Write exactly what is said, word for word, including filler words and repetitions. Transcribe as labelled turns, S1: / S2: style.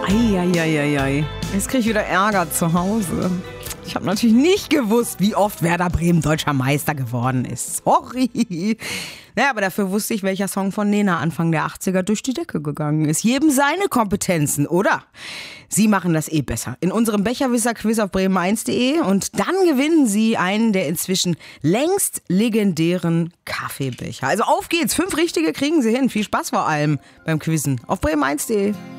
S1: Eieieiei. Jetzt kriege ich wieder Ärger zu Hause. Ich habe natürlich nicht gewusst, wie oft Werder Bremen deutscher Meister geworden ist. Sorry. Naja, aber dafür wusste ich, welcher Song von Nena Anfang der achtziger durch die Decke gegangen ist. Jedem seine Kompetenzen, oder? Sie machen das eh besser. In unserem Becherwisser-Quiz auf bremen eins punkt de und dann gewinnen Sie einen der inzwischen längst legendären Kaffeebecher. Also auf geht's. Fünf richtige kriegen Sie hin. Viel Spaß vor allem beim Quizzen auf bremen eins punkt de.